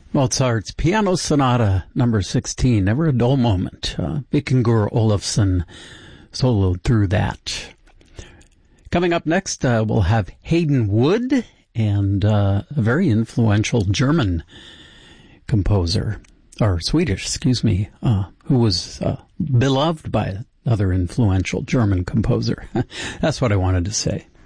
Mozart's Piano Sonata number 16, Never a Dull Moment. Vikingur Olafsson soloed through that. Coming up next, we'll have Hayden Wood and a very influential German composer, or Swedish, excuse me, who was beloved by another influential German composer. That's what I wanted to say.